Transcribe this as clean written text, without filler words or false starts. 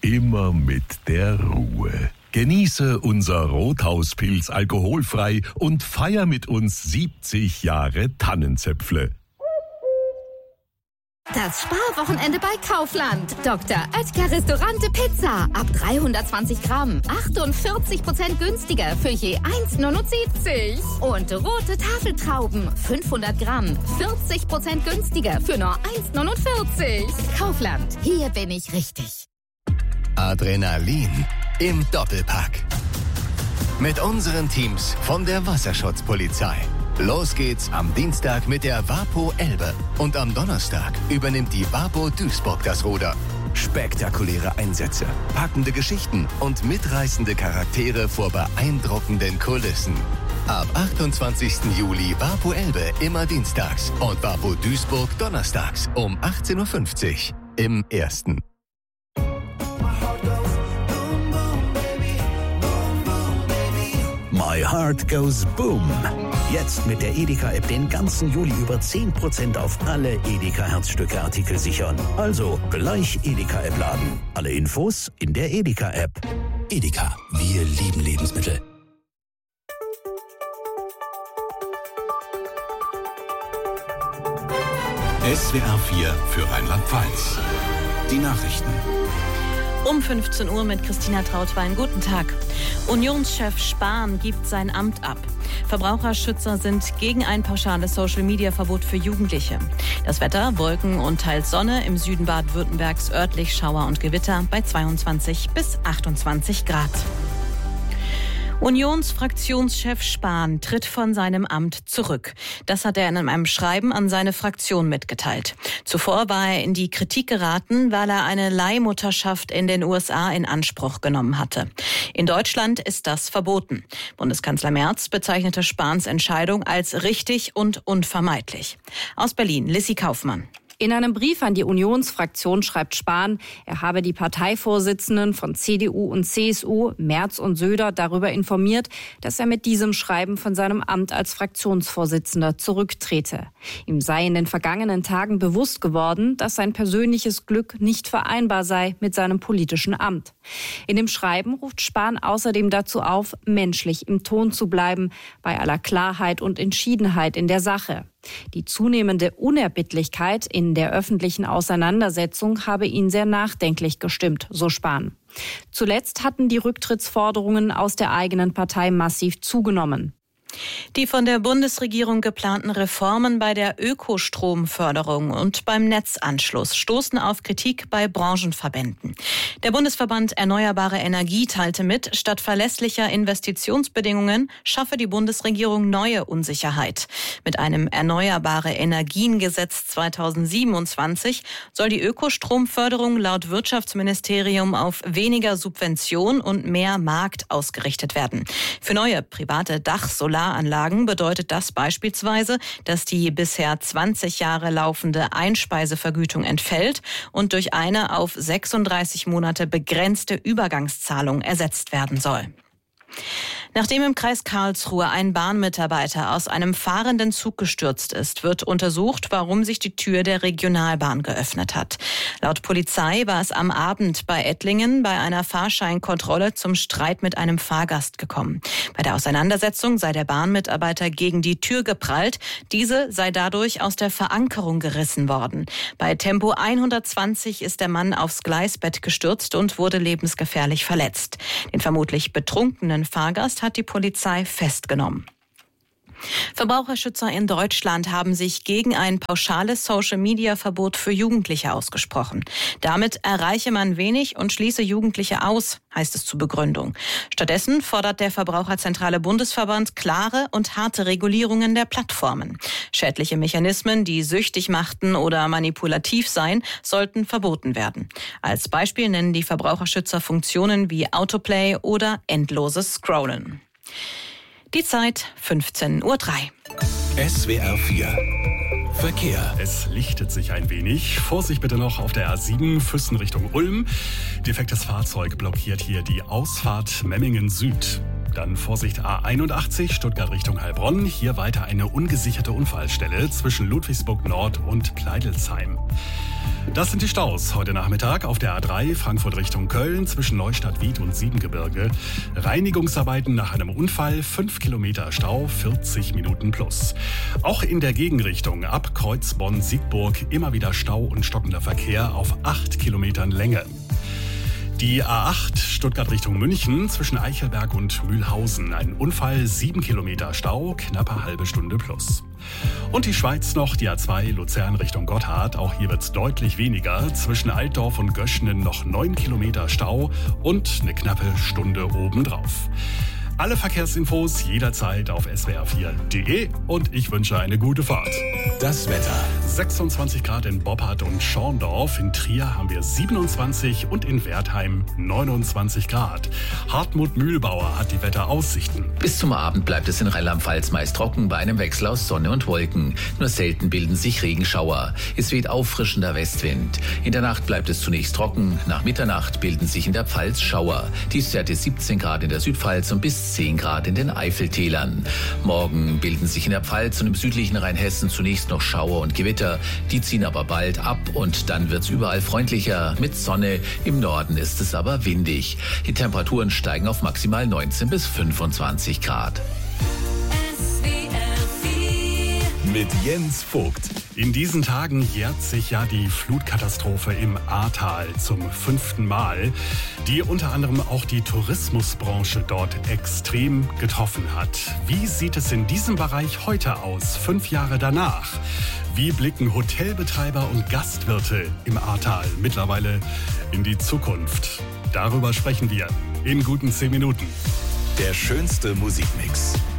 immer mit der Ruhe. Genieße unser Rothauspilz alkoholfrei und feier mit uns 70 Jahre Tannenzäpfle. Das Sparwochenende bei Kaufland. Dr. Oetker Restaurante Pizza. Ab 320 Gramm. 48% günstiger für je 1,79. Und rote Tafeltrauben. 500 Gramm. 40% günstiger für nur 1,49. Kaufland. Hier bin ich richtig. Adrenalin im Doppelpack. Mit unseren Teams von der Wasserschutzpolizei. Los geht's am Dienstag mit der Wapo Elbe. Und am Donnerstag übernimmt die Wapo Duisburg das Ruder. Spektakuläre Einsätze, packende Geschichten und mitreißende Charaktere vor beeindruckenden Kulissen. Ab 28. Juli Wapo Elbe immer dienstags und Wapo Duisburg donnerstags um 18.50 Uhr im Ersten. My Heart Goes Boom. Jetzt mit der Edeka-App den ganzen Juli über 10% auf alle Edeka-Herzstücke-Artikel sichern. Also gleich Edeka-App laden. Alle Infos in der Edeka-App. Edeka, wir lieben Lebensmittel. SWR 4 für Rheinland-Pfalz. Die Nachrichten. Um 15 Uhr mit Christina Trautwein. Guten Tag. Unionschef Spahn gibt sein Amt ab. Verbraucherschützer sind gegen ein pauschales Social-Media-Verbot für Jugendliche. Das Wetter, Wolken und teils Sonne, im Süden Baden-Württembergs örtlich Schauer und Gewitter bei 22 bis 28 Grad. Unionsfraktionschef Spahn tritt von seinem Amt zurück. Das hat er in einem Schreiben an seine Fraktion mitgeteilt. Zuvor war er in die Kritik geraten, weil er eine Leihmutterschaft in den USA in Anspruch genommen hatte. In Deutschland ist das verboten. Bundeskanzler Merz bezeichnete Spahns Entscheidung als richtig und unvermeidlich. Aus Berlin, Lissy Kaufmann. In einem Brief an die Unionsfraktion schreibt Spahn, er habe die Parteivorsitzenden von CDU und CSU, Merz und Söder, darüber informiert, dass er mit diesem Schreiben von seinem Amt als Fraktionsvorsitzender zurücktrete. Ihm sei in den vergangenen Tagen bewusst geworden, dass sein persönliches Glück nicht vereinbar sei mit seinem politischen Amt. In dem Schreiben ruft Spahn außerdem dazu auf, menschlich im Ton zu bleiben, bei aller Klarheit und Entschiedenheit in der Sache. Die zunehmende Unerbittlichkeit in der öffentlichen Auseinandersetzung habe ihn sehr nachdenklich gestimmt, so Spahn. Zuletzt hatten die Rücktrittsforderungen aus der eigenen Partei massiv zugenommen. Die von der Bundesregierung geplanten Reformen bei der Ökostromförderung und beim Netzanschluss stoßen auf Kritik bei Branchenverbänden. Der Bundesverband Erneuerbare Energie teilte mit, statt verlässlicher Investitionsbedingungen schaffe die Bundesregierung neue Unsicherheit. Mit einem Erneuerbare-Energien-Gesetz 2027 soll die Ökostromförderung laut Wirtschaftsministerium auf weniger Subvention und mehr Markt ausgerichtet werden. Für neue private Solaranlagen bedeutet das beispielsweise, dass die bisher 20 Jahre laufende Einspeisevergütung entfällt und durch eine auf 36 Monate begrenzte Übergangszahlung ersetzt werden soll. Nachdem im Kreis Karlsruhe ein Bahnmitarbeiter aus einem fahrenden Zug gestürzt ist, wird untersucht, warum sich die Tür der Regionalbahn geöffnet hat. Laut Polizei war es am Abend bei Ettlingen bei einer Fahrscheinkontrolle zum Streit mit einem Fahrgast gekommen. Bei der Auseinandersetzung sei der Bahnmitarbeiter gegen die Tür geprallt. Diese sei dadurch aus der Verankerung gerissen worden. Bei Tempo 120 ist der Mann aufs Gleisbett gestürzt und wurde lebensgefährlich verletzt. Den vermutlich betrunkenen Fahrgast hat die Polizei festgenommen. Verbraucherschützer in Deutschland haben sich gegen ein pauschales Social-Media-Verbot für Jugendliche ausgesprochen. Damit erreiche man wenig und schließe Jugendliche aus, heißt es zur Begründung. Stattdessen fordert der Verbraucherzentrale Bundesverband klare und harte Regulierungen der Plattformen. Schädliche Mechanismen, die süchtig machten oder manipulativ seien, sollten verboten werden. Als Beispiel nennen die Verbraucherschützer Funktionen wie Autoplay oder endloses Scrollen. Die Zeit 15:03 Uhr. SWR 4 Verkehr. Es lichtet sich ein wenig. Vorsicht bitte noch auf der A7 Füssen Richtung Ulm. Defektes Fahrzeug blockiert hier die Ausfahrt Memmingen Süd. Dann Vorsicht A81, Stuttgart Richtung Heilbronn. Hier weiter eine ungesicherte Unfallstelle zwischen Ludwigsburg Nord und Pleidelsheim. Das sind die Staus heute Nachmittag auf der A3 Frankfurt Richtung Köln zwischen Neustadt-Wied und Siebengebirge. Reinigungsarbeiten nach einem Unfall, 5 Kilometer Stau, 40 Minuten plus. Auch in der Gegenrichtung ab Kreuz Bonn-Siegburg immer wieder Stau und stockender Verkehr auf 8 Kilometern Länge. Die A8 Stuttgart Richtung München zwischen Eichelberg und Mühlhausen. Ein Unfall, 7 Kilometer Stau, knappe halbe Stunde plus. Und die Schweiz noch, die A2 Luzern Richtung Gotthard. Auch hier wird's deutlich weniger. Zwischen Altdorf und Göschenen noch 9 Kilometer Stau und eine knappe Stunde obendrauf. Alle Verkehrsinfos jederzeit auf swr4.de und ich wünsche eine gute Fahrt. Das Wetter. 26 Grad in Boppard und Schorndorf. In Trier haben wir 27 und in Wertheim 29 Grad. Hartmut Mühlbauer hat die Wetteraussichten. Bis zum Abend bleibt es in Rheinland-Pfalz meist trocken bei einem Wechsel aus Sonne und Wolken. Nur selten bilden sich Regenschauer. Es weht auffrischender Westwind. In der Nacht bleibt es zunächst trocken. Nach Mitternacht bilden sich in der Pfalz Schauer. Tiefstwerte 17 Grad in der Südpfalz und bis 10 Grad in den Eifeltälern. Morgen bilden sich in der Pfalz und im südlichen Rheinhessen zunächst noch Schauer und Gewitter. Die ziehen aber bald ab und dann wird's überall freundlicher mit Sonne. Im Norden ist es aber windig. Die Temperaturen steigen auf maximal 19 bis 25 Grad. Mit Jens Vogt. In diesen Tagen jährt sich ja die Flutkatastrophe im Ahrtal zum 5. Mal, die unter anderem auch die Tourismusbranche dort extrem getroffen hat. Wie sieht es in diesem Bereich heute aus, 5 Jahre danach? Wie blicken Hotelbetreiber und Gastwirte im Ahrtal mittlerweile in die Zukunft? Darüber sprechen wir in guten 10 Minuten. Der schönste Musikmix.